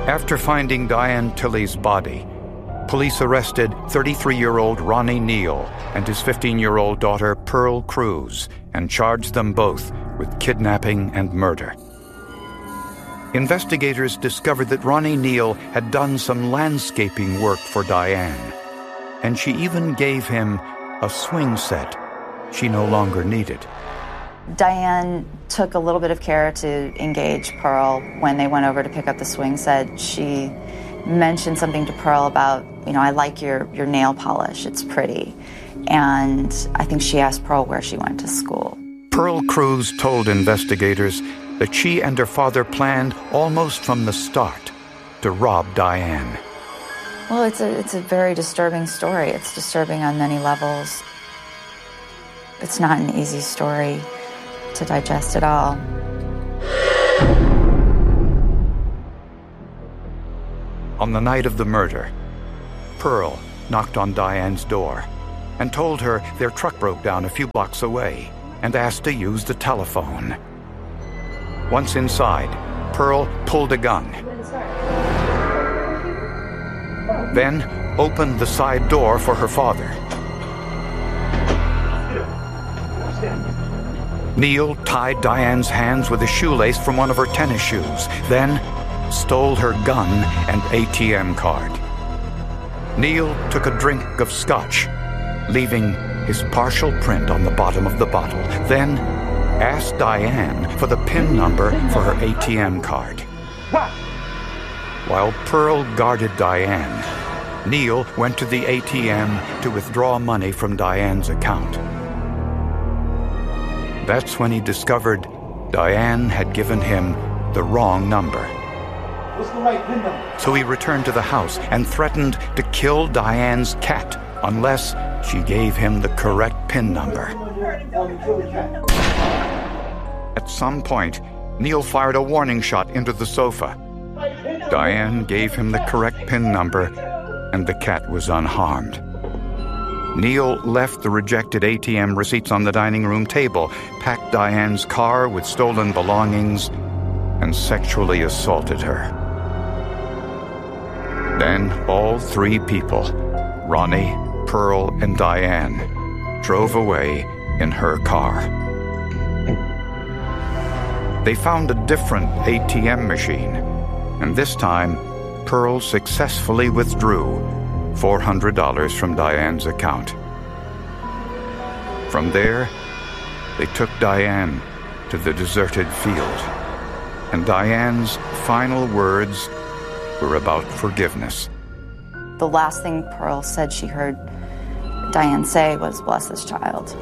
After finding Diane Tilley's body, police arrested 33-year-old Ronnie Neal and his 15-year-old daughter Pearl Cruz and charged them both with kidnapping and murder. Investigators discovered that Ronnie Neal had done some landscaping work for Diane, and she even gave him a swing set she no longer needed. Diane took a little bit of care to engage Pearl when they went over to pick up the swing set. She mentioned something to Pearl about, I like your nail polish, it's pretty. And I think she asked Pearl where she went to school. Pearl Cruz told investigators that she and her father planned almost from the start to rob Diane. Well, it's a very disturbing story. It's disturbing on many levels. It's not an easy story to digest at all. On the night of the murder, Pearl knocked on Diane's door and told her their truck broke down a few blocks away and asked to use the telephone. Once inside, Pearl pulled a gun, then opened the side door for her father. Neal tied Diane's hands with a shoelace from one of her tennis shoes, then stole her gun and ATM card. Neal took a drink of scotch, leaving his partial print on the bottom of the bottle, then asked Diane for the PIN number for her ATM card. While Pearl guarded Diane, Neal went to the ATM to withdraw money from Diane's account. That's when he discovered Diane had given him the wrong number. What's the right PIN number? So he returned to the house and threatened to kill Diane's cat unless she gave him the correct PIN number. At some point, Neal fired a warning shot into the sofa. Diane gave him the correct PIN number, and the cat was unharmed. Neal left the rejected ATM receipts on the dining room table, packed Diane's car with stolen belongings, and sexually assaulted her. Then all three people, Ronnie, Pearl, and Diane, drove away in her car. They found a different ATM machine, and this time, Pearl successfully withdrew $400 from Diane's account. From there, they took Diane to the deserted field, and Diane's final words were about forgiveness. The last thing Pearl said she heard Diane say was, "Bless this child."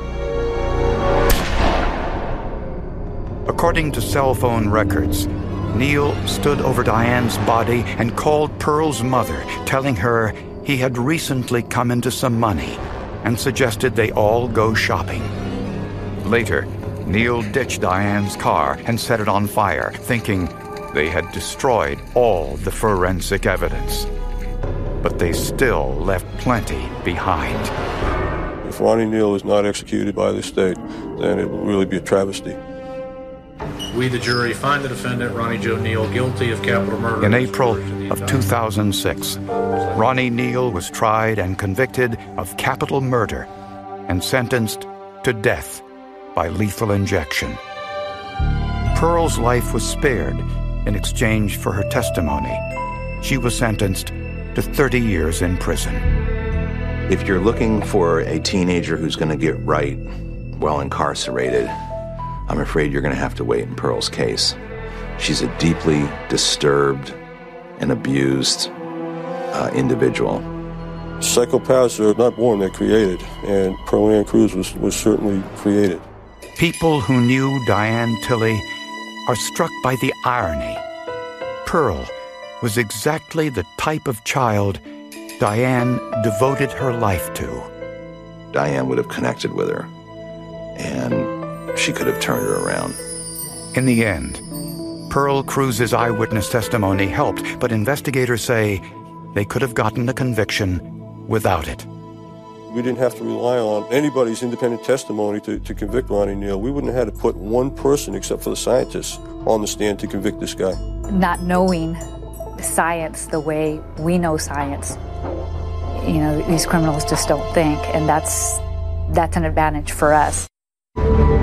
According to cell phone records, Neal stood over Diane's body and called Pearl's mother, telling her he had recently come into some money and suggested they all go shopping. Later, Neal ditched Diane's car and set it on fire, thinking they had destroyed all the forensic evidence. But they still left plenty behind. If Ronnie Neal is not executed by the state, then it will really be a travesty. We, the jury, find the defendant, Ronnie Joe Neal, guilty of capital murder. In April of 2006, Ronnie Neal was tried and convicted of capital murder and sentenced to death by lethal injection. Pearl's life was spared in exchange for her testimony. She was sentenced to 30 years in prison. If you're looking for a teenager who's going to get right while incarcerated, I'm afraid you're going to have to wait in Pearl's case. She's a deeply disturbed and abused individual. Psychopaths are not born, they're created, and Pearl Ann Cruz was certainly created. People who knew Diane Tilley are struck by the irony. Pearl was exactly the type of child Diane devoted her life to. Diane would have connected with her, and she could have turned her around. In the end, Pearl Cruz's eyewitness testimony helped, but investigators say they could have gotten a conviction without it. We didn't have to rely on anybody's independent testimony to convict Ronnie Neal. We wouldn't have had to put one person, except for the scientists, on the stand to convict this guy. Not knowing science the way we know science. You know, these criminals just don't think, and that's an advantage for us.